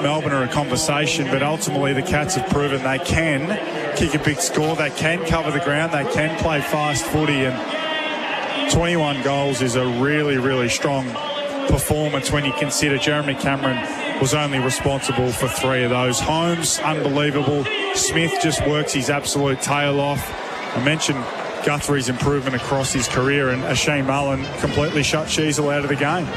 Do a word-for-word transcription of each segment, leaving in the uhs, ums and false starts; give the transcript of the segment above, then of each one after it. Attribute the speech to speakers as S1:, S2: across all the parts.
S1: Melbourne are a conversation, but ultimately the Cats have proven they can kick a big score, they can cover the ground, they can play fast footy, and twenty-one goals is a really, really strong performance when you consider Jeremy Cameron was only responsible for three of those. Holmes, unbelievable. Smith just works his absolute tail off. I mentioned Guthrie's improvement across his career, and Ashane Mullen completely shut Sheasel out of the game.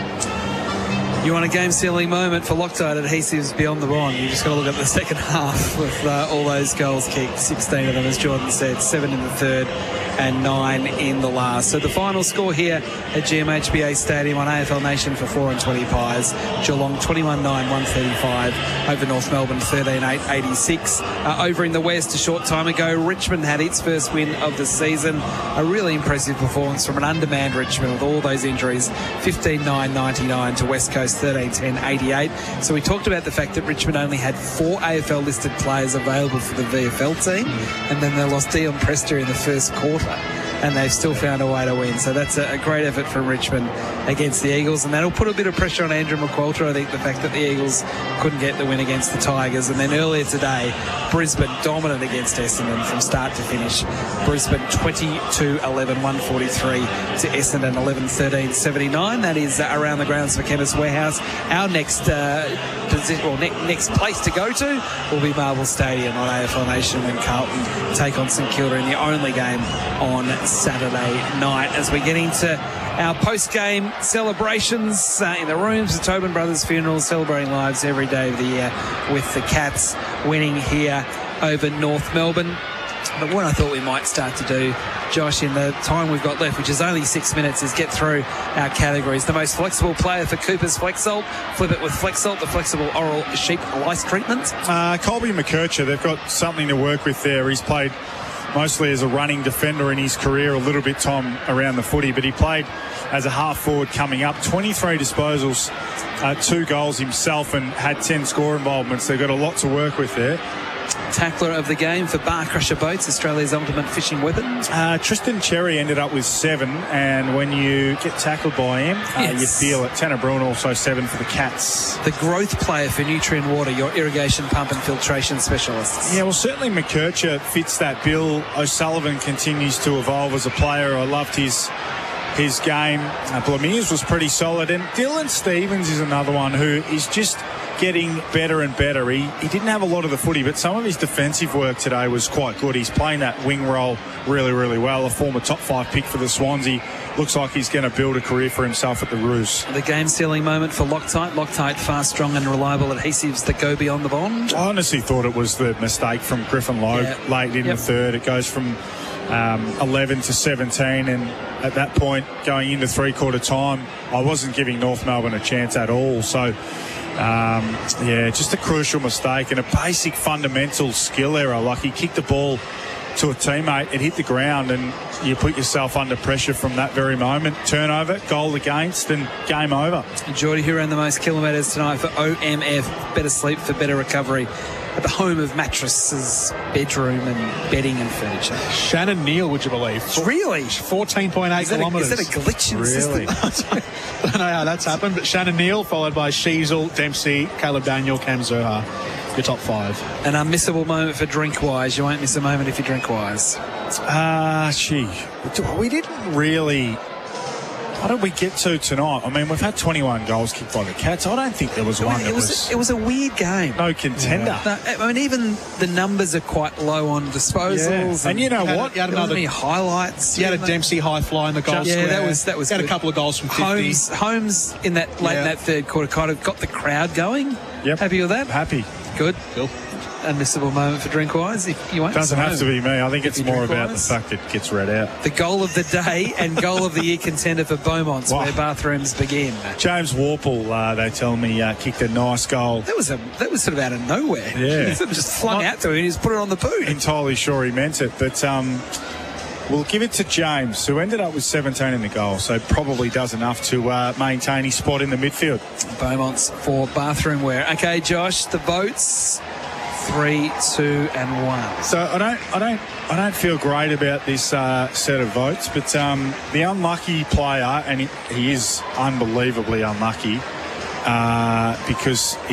S2: You want a game-sealing moment for Loctite Adhesives beyond the bond. You just got to look at the second half with uh, all those goals kicked. sixteen of them, as Jordan said, seven in the third and nine in the last. So the final score here at G M H B A Stadium on A F L Nation for four and twenty Pies. Geelong twenty-one nine, one thirty-five over North Melbourne thirteen eight, eighty-six. Uh, over in the West a short time ago, Richmond had its first win of the season. A really impressive performance from an undermanned Richmond with all those injuries. fifteen nine, ninety-nine to West Coast thirteen ten, eighty-eight. So we talked about the fact that Richmond only had four A F L listed players available for the V F L team, and then they lost Dion Prester in the first quarter, and they've still found a way to win. So that's a, a great effort from Richmond against the Eagles, and that'll put a bit of pressure on Andrew McQualter. I think the fact that the Eagles couldn't get the win against the Tigers. And then earlier today, Brisbane dominant against Essendon from start to finish. Brisbane twenty-two eleven, one forty-three to Essendon eleven thirteen, seventy-nine. That is uh, around the grounds for Chemist Warehouse. Our next uh, position, or ne- next place to go to will be Marvel Stadium on A F L Nation when Carlton take on St Kilda in the only game on Saturday night. As we get into our post-game celebrations uh, in the rooms, the Tobin Brothers funeral, celebrating lives every day of the year with the Cats winning here over North Melbourne. But what I thought we might start to do, Josh, in the time we've got left, which is only six minutes, is get through our categories. The most flexible player for Cooper's Flexsalt. Flip it with Flexsalt, the flexible oral sheep lice treatment.
S1: Uh, Colby McKercher, they've got something to work with there. He's played mostly as a running defender in his career, a little bit time around the footy, but he played as a half forward coming up. twenty-three disposals, uh, two goals himself, and had ten score involvements. They've got a lot to work with there.
S2: Tackler of the game for Bar Crusher Boats, Australia's ultimate fishing weapon.
S1: Uh, Tristan Cherry ended up with seven, and when you get tackled by him, uh, yes. you feel it. Tanner Bruin also seven for the Cats.
S2: The growth player for Nutrient Water, your irrigation pump and filtration specialists.
S1: Yeah, well, certainly McKercher fits that bill. O'Sullivan continues to evolve as a player. I loved his his game. Uh, Blamiers was pretty solid, and Dylan Stevens is another one who is just getting better and better. He, he didn't have a lot of the footy, but some of his defensive work today was quite good. He's playing that wing role really, really well. A former top five pick for the Swansea. Looks like he's going to build a career for himself at the Roos.
S2: The game-sealing moment for Loctite. Loctite, fast, strong and reliable adhesives that go beyond the bond.
S1: I honestly thought it was the mistake from Griffin Logue yeah. late in yep. the third. It goes from um, eleven to seventeen, and at that point, going into three-quarter time, I wasn't giving North Melbourne a chance at all. So Um, yeah, just a crucial mistake and a basic fundamental skill error. Like, he kicked the ball to a teammate, it hit the ground, and you put yourself under pressure from that very moment. Turnover, goal against, and game over.
S2: Geordie, who ran the most kilometres tonight for O M F, better sleep for better recovery, at the home of mattresses, bedroom and bedding and furniture.
S3: Shannon Neal, would you believe?
S2: Really?
S3: fourteen point eight kilometres.
S2: Is that a glitch in the
S1: really?
S2: system?
S3: I don't know how that's happened, but Shannon Neal, followed by Sheasel, Dempsey, Caleb Daniel, Cam Zurha. Your top five.
S2: An unmissable moment for Drinkwise. You won't miss a moment if you drink wise.
S1: Ah, uh, gee. We didn't really... How did we get to tonight? I mean, we've had twenty-one goals kicked by the Cats. I don't think there was one
S2: it
S1: that
S2: was...
S1: was...
S2: It was a weird game.
S1: No contender.
S2: Yeah. No, I mean, even the numbers are quite low on disposals.
S1: Yeah.
S2: And,
S1: and you know
S3: you
S1: what?
S3: You had
S2: there
S3: another,
S2: wasn't any highlights.
S3: You had a Dempsey high fly in the goal
S2: yeah,
S3: square.
S2: that was that was
S3: He had
S2: good.
S3: a couple of goals from fifty.
S2: Holmes, Holmes in that late
S3: Yeah.
S2: in that third quarter kind of got the crowd going.
S1: Yep.
S2: Happy with that?
S1: Happy.
S2: Good.
S3: Cool.
S2: Unmissable moment for Drinkwise. If you won't
S1: Doesn't have to be me. I think
S2: If
S1: it's
S2: you
S1: more
S2: drink
S1: about
S2: wise.
S1: the fact it gets read out.
S2: The goal of the day and goal of the year contender for Beaumont's,
S1: Wow.
S2: where bathrooms begin.
S1: James Warple, uh, they tell me, uh, kicked a nice goal.
S2: That was a that was sort of out of nowhere.
S1: Yeah.
S2: He sort of just flung
S1: Not
S2: out to him and he's put it on the boot.
S1: Entirely sure he meant it, but um, we'll give it to James, who ended up with seventeen in the goal, so probably does enough to uh, maintain his spot in the midfield.
S2: Beaumont's for bathroom wear. Okay, Josh, the votes. Three, two, and one.
S1: So I don't, I don't, I don't feel great about this uh, set of votes, but um, the unlucky player, and he, he is unbelievably unlucky uh, because.